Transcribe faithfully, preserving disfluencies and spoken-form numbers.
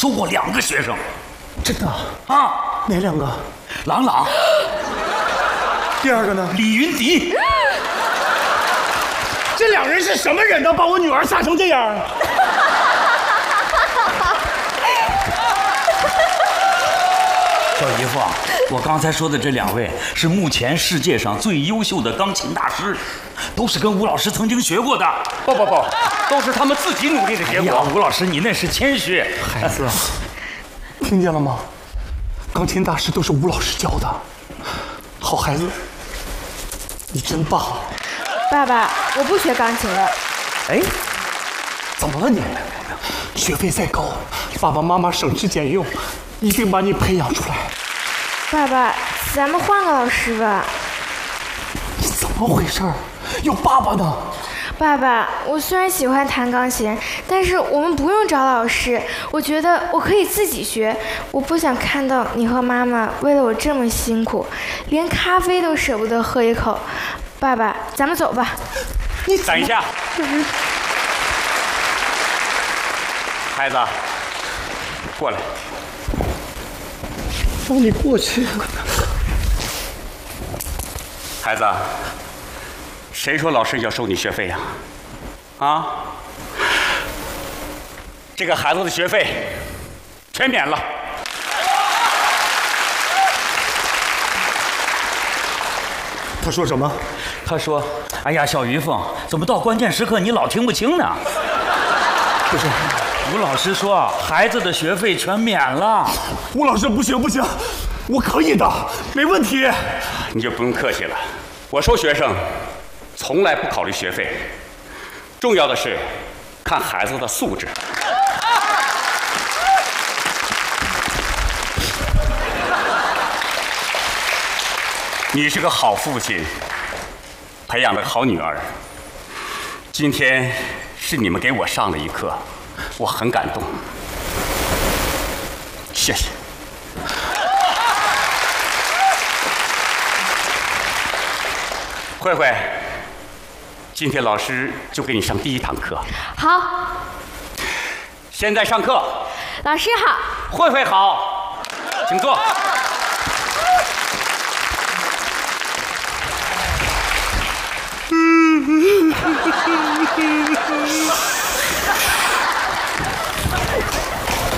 收过两个学生。 真的啊？ 哪两个？ 郎朗。 第二个呢？ 李云迪。 这两人是什么人呢？把我女儿吓成这样。 小姨夫，我刚才说的这两位是目前世界上最优秀的钢琴大师，都是跟吴老师曾经学过的。 不不不，都是他们自己努力的结果。 哎、吴老师，你那是谦虚。 孩子，听见了吗？钢琴大师都是吴老师教的。好孩子，你真棒。 爸爸，我不学钢琴了。 哎，怎么了你？学费再高，爸爸妈妈省吃俭用，一定把你培养出来。 爸爸，咱们换个老师吧。 你怎么回事？有爸爸呢。 爸爸，我虽然喜欢弹钢琴，但是我们不用找老师，我觉得我可以自己学。我不想看到你和妈妈为了我这么辛苦，连咖啡都舍不得喝一口。爸爸，咱们走吧。 你等一下，孩子，过来。 让你过去。 孩子，谁说老师要收你学费呀？啊？这个孩子的学费全免了。 他说什么？ 他说：“哎呀，小于凤，怎么到关键时刻你老听不清呢？” 不是， 吴老师说孩子的学费全免了。 吴老师，不行不行，我可以的，没问题。 你就不用客气了。我收学生，从来不考虑学费，重要的是看孩子的素质。你是个好父亲，培养了个好女儿。今天是你们给我上了一课，我很感动，谢谢。慧慧，今天老师就给你上第一堂课。 好。 现在上课。 老师好。 慧慧好，请坐。